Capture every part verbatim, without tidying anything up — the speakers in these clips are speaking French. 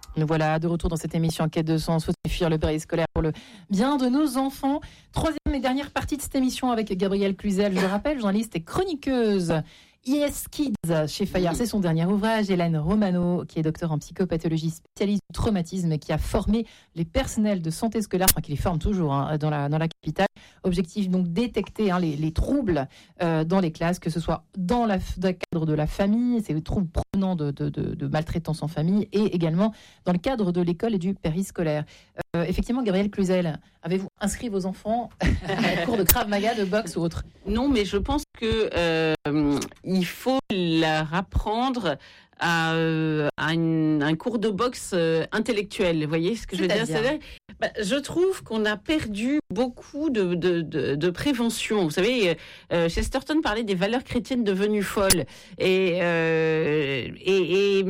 Nous voilà de retour dans cette émission Enquête de sens, faut fuir le périscolaire pour le bien de nos enfants. Troisième et dernière partie de cette émission avec Gabrielle Cluzel, je le rappelle, journaliste et chroniqueuse. Yes Kids chez Fayard, c'est son dernier ouvrage. Hélène Romano, qui est docteur en psychopathologie, spécialiste du traumatisme, qui a formé les personnels de santé scolaire, enfin qui les forme toujours hein, dans, la, dans la capitale. Objectif donc détecter hein, les, les troubles euh, dans les classes, que ce soit dans, la, dans le cadre de la famille, c'est les troubles provenant de, de, de, de maltraitance en famille, et également dans le cadre de l'école et du périscolaire. Euh, effectivement, Gabrielle Cluzel, avez-vous inscrit vos enfants à un cours de Krav Maga, de boxe ou autre ? Non, mais je pense que euh, il faut leur apprendre à, à une, un cours de boxe euh, intellectuel. Vous voyez ce que je veux dire, c'est-à-dire, bah, je trouve qu'on a perdu beaucoup de, de, de, de prévention. Vous savez, euh, Chesterton parlait des valeurs chrétiennes devenues folles. Et, euh, et, et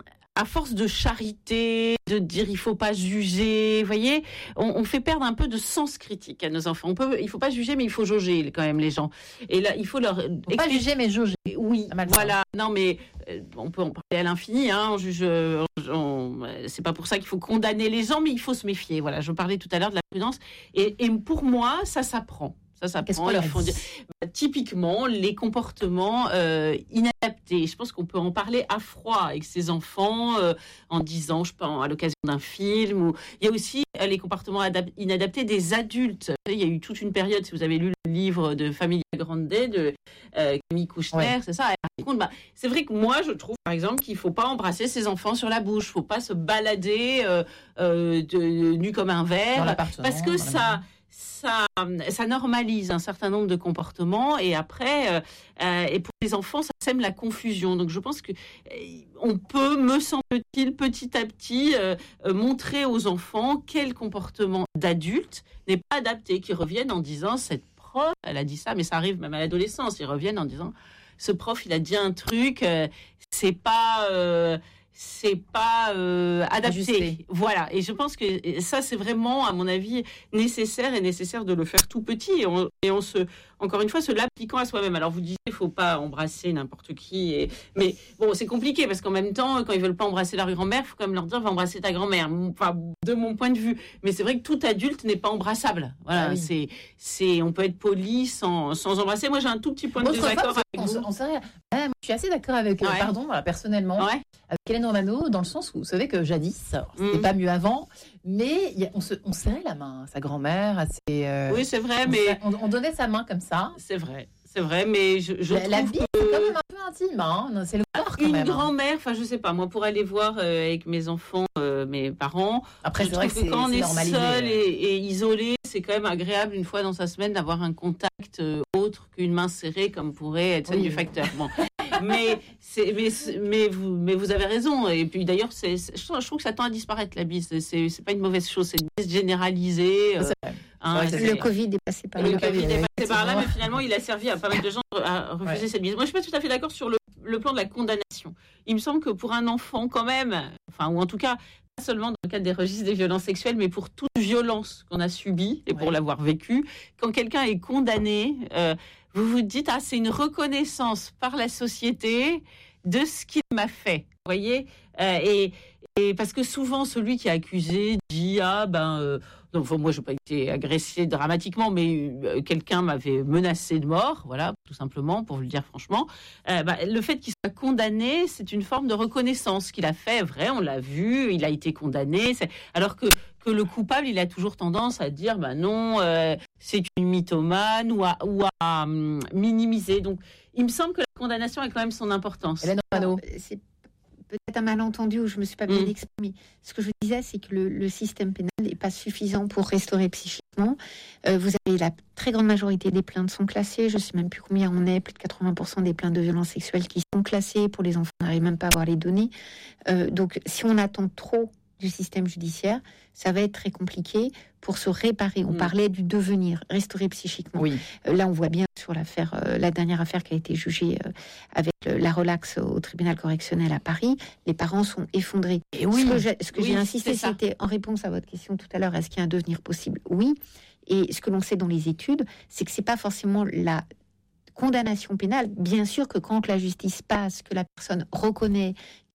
à force de charité, de dire il faut pas juger, vous voyez, on, on fait perdre un peu de sens critique à nos enfants. On peut, il faut pas juger, mais il faut jauger quand même les gens. Et là, il faut leur faut expliquer... pas juger, mais jauger. Oui, voilà. Non, mais euh, on peut en parler à l'infini. Hein, on juge. On, on, c'est pas pour ça qu'il faut condamner les gens, mais il faut se méfier. Voilà, je parlais tout à l'heure de la prudence. Et, et pour moi, ça s'apprend. Ça, ça Qu'est-ce prend, qu'on leur faut dire, bah, typiquement, les comportements euh, inadaptés. Je pense qu'on peut en parler à froid avec ses enfants euh, en disant, je pense, à l'occasion d'un film. Ou... Il y a aussi euh, les comportements adap- inadaptés des adultes. Il y a eu toute une période, si vous avez lu le livre de Familia Grande de euh, Camille Kouchner, ouais. C'est ça. Elle raconte, bah, c'est vrai que moi, je trouve, par exemple, qu'il ne faut pas embrasser ses enfants sur la bouche. Il ne faut pas se balader euh, euh, de, nu comme un verre. Parce que ça... Ça, ça normalise un certain nombre de comportements et après, euh, euh, et pour les enfants, ça sème la confusion. Donc, je pense que euh, on peut, me semble-t-il, petit à petit, euh, euh, montrer aux enfants quel comportement d'adulte n'est pas adapté, qui reviennent en disant cette prof, elle a dit ça, mais ça arrive même à l'adolescence. Ils reviennent en disant ce prof, il a dit un truc, euh, c'est pas. Euh, c'est pas euh, adapté. Ajusté. Voilà. Et je pense que ça, c'est vraiment, à mon avis, nécessaire et nécessaire de le faire tout petit et on, et on se, encore une fois, se l'appliquant à soi-même. Alors, vous disiez, il faut pas embrasser n'importe qui. Et, mais bon, c'est compliqué parce qu'en même temps, quand ils veulent pas embrasser leur grand-mère, il faut quand même leur dire, va embrasser ta grand-mère. Enfin, de mon point de vue. Mais c'est vrai que tout adulte n'est pas embrassable. Voilà. Ah oui. c'est, c'est, on peut être poli sans, sans embrasser. Moi, j'ai un tout petit point de désaccord avec on, vous. On, on serait, ouais, je suis assez d'accord avec, ouais. euh, pardon, voilà, personnellement. Ouais. Avec Hélène Romano, dans le sens où vous savez que jadis, alors, c'était mmh. pas mieux avant, mais y a, on, se, on serrait la main à sa grand-mère, à ses. Euh, oui, c'est vrai, on, mais on, on donnait sa main comme ça. C'est vrai, c'est vrai, mais je, je la, trouve la bite, que... c'est quand même un peu intime, hein. C'est le corps quand une même. Une grand-mère, enfin, hein. Je sais pas, moi, pour aller voir euh, avec mes enfants, euh, mes parents. Après, je c'est vrai que, que c'est, quand c'est on est seul et, et isolé, c'est quand même agréable une fois dans sa semaine d'avoir un contact euh, autre qu'une main serrée, comme pourrait être celle oui. du facteur. Bon. mais, c'est, mais, mais, vous, mais vous avez raison. Et puis d'ailleurs, c'est, c'est, je, trouve, je trouve que ça tend à disparaître, la bise. C'est, c'est pas une mauvaise chose, c'est une bise généralisée. Euh, hein, c'est le Covid est passé par là. Le Covid est passé par là, mais finalement, il a servi à pas mal de gens à refuser ouais. cette bise. Moi, je suis pas tout à fait d'accord sur le, le plan de la condamnation. Il me semble que pour un enfant, quand même, enfin, ou en tout cas, pas seulement dans le cadre des registres des violences sexuelles, mais pour toute violence qu'on a subie et pour ouais. l'avoir vécue, quand quelqu'un est condamné, euh, vous vous dites, ah, c'est une reconnaissance par la société de ce qu'il m'a fait. Vous voyez euh, et, et parce que souvent, celui qui est accusé dit, ah, ben, euh, donc, moi, je n'ai pas été agressée dramatiquement, mais euh, quelqu'un m'avait menacé de mort, voilà, tout simplement, pour vous le dire franchement. Euh, bah, le fait qu'il soit condamné, c'est une forme de reconnaissance. Ce qu'il a fait, vrai, on l'a vu, il a été condamné. C'est... Alors que, que le coupable, il a toujours tendance à dire, bah non, euh, c'est une mythomane ou à, ou à um, minimiser. Donc, il me semble que la condamnation a quand même son importance. Hélène Romano. C'est peut-être un malentendu où je ne me suis pas bien mmh. exprimée. Ce que je disais, c'est que le, le système pénal n'est pas suffisant pour restaurer psychiquement. Euh, vous avez la très grande majorité des plaintes sont classées. Je ne sais même plus combien on est. Plus de quatre-vingts pour cent des plaintes de violences sexuelles qui sont classées. Pour les enfants, on n'arrive même pas à avoir les données. Euh, donc, si on attend trop du système judiciaire, ça va être très compliqué pour se réparer. On mmh. parlait du devenir, restaurer psychiquement. Oui. Euh, là, on voit bien sur l'affaire, euh, la dernière affaire qui a été jugée euh, avec le, la relaxe au tribunal correctionnel à Paris, les parents sont effondrés. Et oui. Ce que j'ai, ce que oui, j'ai insisté, c'est c'était en réponse à votre question tout à l'heure, est-ce qu'il y a un devenir possible ? Oui. Et ce que l'on sait dans les études, c'est que c'est pas forcément la condamnation pénale. Bien sûr que quand la justice passe, que la personne reconnaît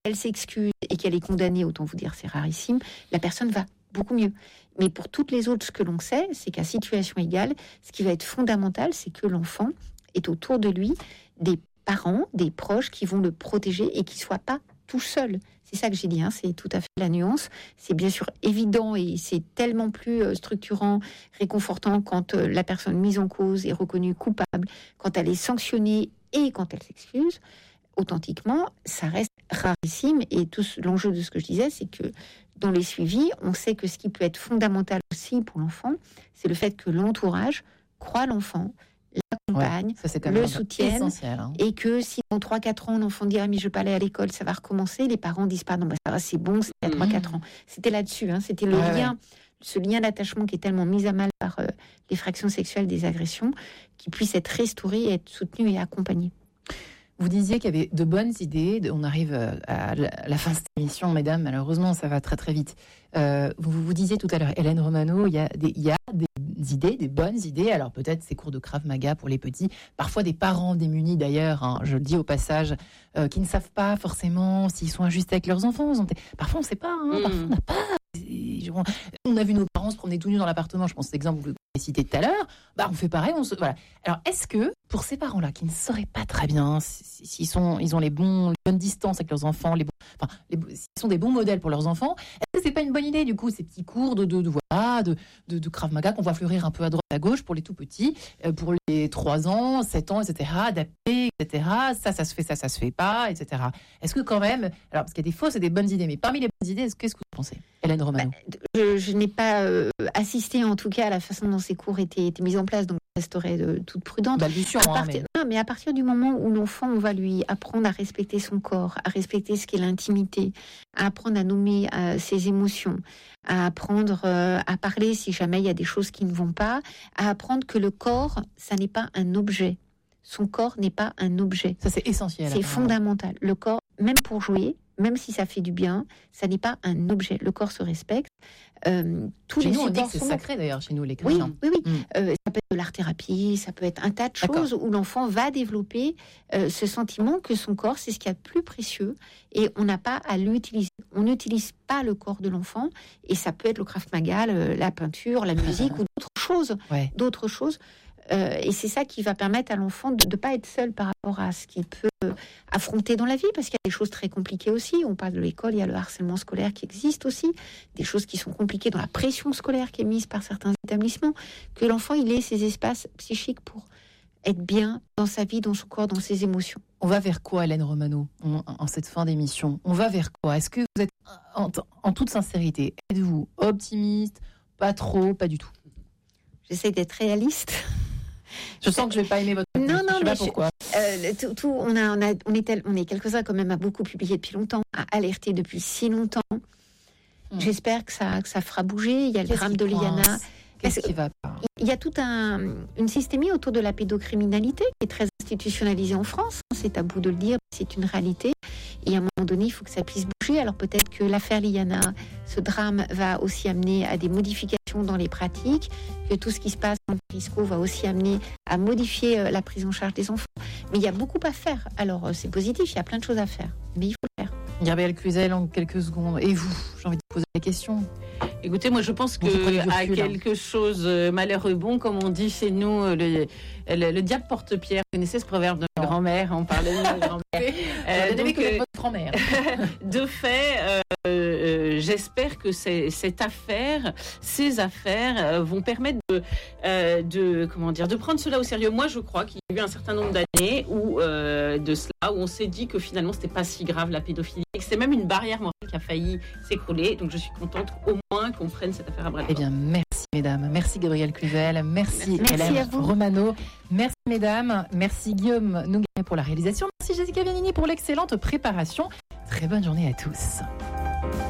elle s'excuse et qu'elle est condamnée, autant vous dire c'est rarissime, la personne va beaucoup mieux. Mais pour toutes les autres, ce que l'on sait, c'est qu'à situation égale, ce qui va être fondamental, c'est que l'enfant est autour de lui des parents, des proches qui vont le protéger et qu'il ne soit pas tout seul. C'est ça que j'ai dit, hein, c'est tout à fait la nuance. C'est bien sûr évident et c'est tellement plus euh, structurant, réconfortant quand euh, la personne mise en cause est reconnue coupable, quand elle est sanctionnée et quand elle s'excuse. Authentiquement, ça reste rarissime. Et tout l'enjeu de ce que je disais, c'est que dans les suivis, on sait que ce qui peut être fondamental aussi pour l'enfant, c'est le fait que l'entourage croit l'enfant, l'accompagne, ouais, le soutienne, hein. Et que si dans trois quatre ans, l'enfant dit « Ah, mais je ne veux pas aller à l'école, ça va recommencer », les parents disent pas « Non, bah, ça va, c'est bon, c'était à trois quatre ans ». C'était là-dessus, hein, c'était le ouais, lien, ouais. ce lien d'attachement qui est tellement mis à mal par euh, l'effraction sexuelle des agressions, qui puisse être restauré, et être soutenu et accompagné. Vous disiez qu'il y avait de bonnes idées. On arrive à la fin de cette émission, mesdames. Malheureusement, ça va très très vite. Euh, vous vous disiez tout à l'heure, Hélène Romano, il y a des, il y a des idées, des bonnes idées. Alors peut-être ces cours de Krav Maga pour les petits. Parfois des parents démunis d'ailleurs, hein, je le dis au passage, euh, qui ne savent pas forcément s'ils sont injustes avec leurs enfants. Parfois on ne sait pas. Hein, mmh. Parfois on n'a pas. On a vu nos parents se promener tout nus dans l'appartement. Je pense à l'exemple que vous avez cité tout à l'heure. Bah, on fait pareil. On se... voilà. Alors, est-ce que pour ces parents-là qui ne sauraient pas très bien s'ils sont, ils ont les bons, les bonnes distances avec leurs enfants, les bons, enfin, les, s'ils sont des bons modèles pour leurs enfants, est-ce que c'est pas une bonne idée du coup ces petits cours de de de voilà de de, de Krav Maga qu'on voit fleurir un peu à droite à gauche pour les tout petits, euh, pour les trois ans, sept ans, et cetera. Adaptés, et cetera. Ça, ça se fait, ça, ça se fait pas, et cetera. Est-ce que quand même, alors parce qu'il y a des fausses et des bonnes idées, mais parmi les bonnes idées, est-ce qu'est-ce que vous pensez, Hélène Romano? Bah, je, je n'ai pas euh, assisté en tout cas à la façon dont ces cours étaient, étaient mis en place, donc je resterai de toute prudente. Balbution, à hein, partir, mais... Non, mais à partir du moment où l'enfant, on va lui apprendre à respecter son corps, à respecter ce qu'est l'intimité, à apprendre à nommer euh, ses émotions, à apprendre euh, à parler si jamais il y a des choses qui ne vont pas, à apprendre que le corps, ça n'est pas un objet. Son corps n'est pas un objet. Ça, c'est essentiel. C'est fondamental. Le corps, même pour jouer, même si ça fait du bien, ça n'est pas un objet. Le corps se respecte. Euh, tous chez les nous, on dit que c'est sont... sacré d'ailleurs, chez nous, les chrétiens. Oui, oui, oui. Mm. Euh, ça peut être de l'art-thérapie, ça peut être un tas de choses D'accord. où l'enfant va développer euh, ce sentiment que son corps, c'est ce qu'il y a de plus précieux et on n'a pas à l'utiliser. On n'utilise pas le corps de l'enfant et ça peut être le Krav Maga, le, la peinture, la musique ou d'autres choses. Ouais. D'autres choses. Euh, et c'est ça qui va permettre à l'enfant de ne pas être seul par rapport à ce qu'il peut euh, affronter dans la vie, parce qu'il y a des choses très compliquées aussi. On parle de l'école, il y a le harcèlement scolaire qui existe aussi, des choses qui sont compliquées dans la pression scolaire qui est mise par certains établissements, que l'enfant il ait ses espaces psychiques pour être bien dans sa vie, dans son corps, dans ses émotions. On va vers quoi, Hélène Romano, en, en cette fin d'émission? On va vers quoi? Est-ce que vous êtes, en, en toute sincérité, êtes-vous optimiste? Pas trop, pas du tout? J'essaie d'être réaliste. Je sens que je vais pas aimer votre réponse. Non, non, je sais mais pas pourquoi. Je, euh, tout, tout, on a, on a, on est, tel, on est quelques-uns quand même à beaucoup publier depuis longtemps, à alerter depuis si longtemps. Mmh. J'espère que ça, que ça fera bouger. Il y a le Qu'est-ce drame de Liana. Qu'est-ce qui va pas? Il y a toute un, une systémie autour de la pédocriminalité qui est très institutionnalisée en France. C'est tabou de le dire, c'est une réalité. Et à un moment donné, il faut que ça puisse bouger. Alors peut-être que l'affaire Liana, ce drame, va aussi amener à des modifications dans les pratiques, que tout ce qui se passe en Périsco va aussi amener à modifier la prise en charge des enfants. Mais il y a beaucoup à faire. Alors c'est positif, il y a plein de choses à faire. Mais il faut le faire. Gabrielle Cluzel, en quelques secondes. Et vous, j'ai envie de poser la question. Écoutez, moi je pense que à quelque chose malheureux bon, comme on dit chez nous, le, le, le diable porte pierre. Vous connaissez ce proverbe de ma grand-mère? On parlait de ma grand-mère. euh, donc, que votre grand-mère. De fait, euh, euh, j'espère que c'est, cette affaire, ces affaires euh, vont permettre de, euh, de, comment dire, de prendre cela au sérieux. Moi, je crois qu'il y a eu un certain nombre d'années où euh, de cela où on s'est dit que finalement c'était pas si grave la pédophilie, et que c'est même une barrière morale qui a failli s'écrouler. Donc je suis contente au moins qu'on prenne cette affaire à bras le corps. Eh bien, merci mesdames, merci Gabrielle Cluzel, merci, merci Hélène Romano, merci mesdames, merci Guillaume Nouguet pour la réalisation, merci Jessica Vianini pour l'excellente préparation. Très bonne journée à tous.